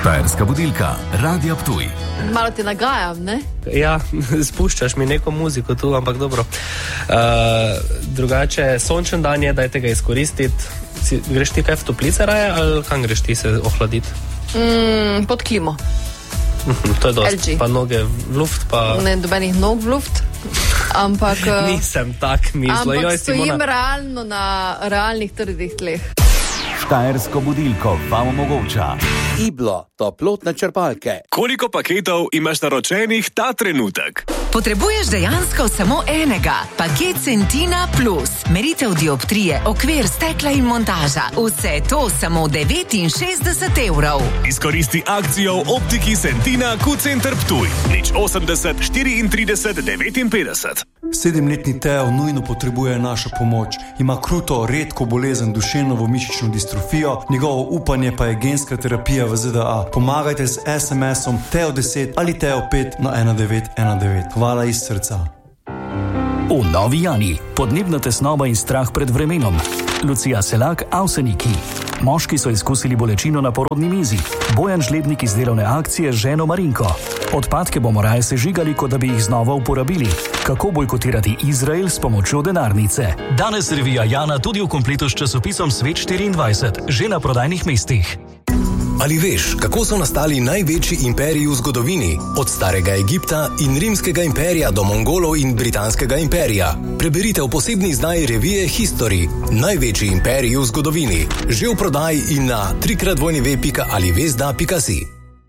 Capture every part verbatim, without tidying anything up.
Štajerska budilka, Radio Ptuj. Malo ti nagajam, ne? Ja, spuščaš mi neko muziko tu, ampak dobro. Uh, drugače, sončen dan je, dajte ga izkoristiti. Si, greš ti kaj v toplice raje, ali kam greš ti se ohladiti? Mm, pod klimo. Uh-huh, to je dosti. L G. Pa noge v luft, pa... Ne, dobenih nog v luft. Ampak... Nisem tak mislila. Ampak Joj, stojim Simona. realno na realnih trdih tleh. Štajersko budilko vam omogoča Iblo, toplotne črpalke. Koliko paketov imaš naročenih ta trenutek? Potrebuješ dejansko samo enega. Paket Centina Plus. Meritev dioptrije, okvir, stekla in montaža. Vse to samo devetinšestdeset evrov. Izkoristi akcijo v optiki Centina Q-Center Ptuj. Nič osemdeset štiriintrideset devetinpetdeset. Sedemletni Teo nujno potrebuje našo pomoč. Ima kruto, redko bolezen duševno mišično distrofijo, njegovo upanje pa je genska terapija v Z D A. Pomagajte z es em esom Teo deset ali Teo pet na ena devet ena devet. Hvala iz srca. V Novi Jani podnebna tesnoba in strah pred vremenom. Lucija Selak, Avseniki. Moški so izkusili bolečino na porodni mizi. Bojan Žlebnik iz delovne akcije z ženo Marinko. Odpadke bomo raje sežigali, kot da bi jih znova uporabili. Kako bojkotirati Izrael s pomočjo denarnice? Danes revija Jana tudi v kompletu s časopisom Svet štiriindvajset, že na prodajnih mestih. Ali veš, kako so nastali največji imperiji v zgodovini? Od starega Egipta in rimskega imperija do Mongolov in britanskega imperija. Preberite v posebni izdaji revije History. Največji imperiji v zgodovini. Že v prodaji in na trikrat dvojni ve pika alivezda pika si.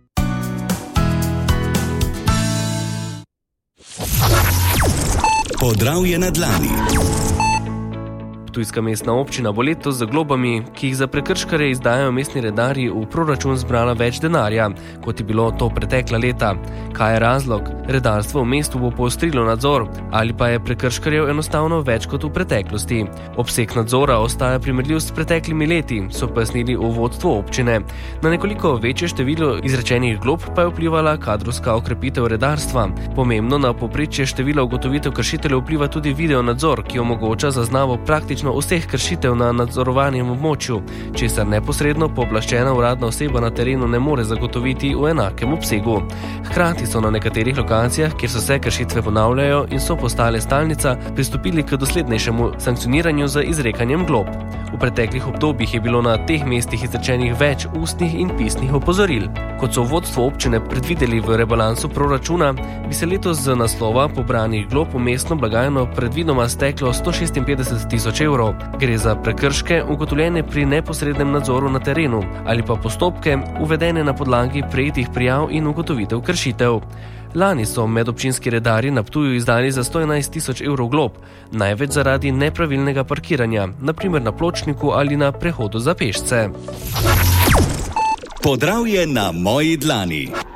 Podravje na dlani. Ptujska mestna občina bo letos z globami, ki jih za prekrškarje izdajajo mestni redarji, v proračun zbrala več denarja, kot je bilo to pretekla leta. Kaj je razlog? Redarstvo v mestu bo poostrilo nadzor, ali pa je prekrškarjev enostavno več kot v preteklosti. Obseg nadzora ostaja primerljiv s preteklimi leti, so pojasnili v vodstvu občine. Na nekoliko večje število izrečenih glob pa je vplivala kadrovska okrepitev redarstva. Pomembno na povprečje števila ugotovitev kršiteljev vpliva tudi video nadzor, ki omogoča zaznavo praktično vseh kršitev na nadzorovanjem območju, česar neposredno pooblaščena uradna oseba na terenu ne more zagotoviti v enakem obsegu. Hkrati so na nekaterih lokacijah, kjer so se kršitve ponavljajo in so postale stalnica, pristopili k doslednejšemu sankcioniranju z izrekanjem glob. V preteklih obdobjih je bilo na teh mestih izrečenih več ustnih in pisnih opozoril. Kot so vodstvo občine predvideli v rebalansu proračuna, bi se letos z naslova pobranih glob v mestno blagajno predvidoma steklo sto šestinpetdeset tisoč evrov. Gre za prekrške, ugotovljene pri neposrednem nadzoru na terenu, ali pa postopke, uvedene na podlagi prejetih prijav in ugotovitev kršitev. Lani so medobčinski redarji na Ptuju izdali za sto enajst tisoč evrov glob, največ zaradi nepravilnega parkiranja, na primer na pločniku ali na prehodu za pešce. Podravje na moji dlani.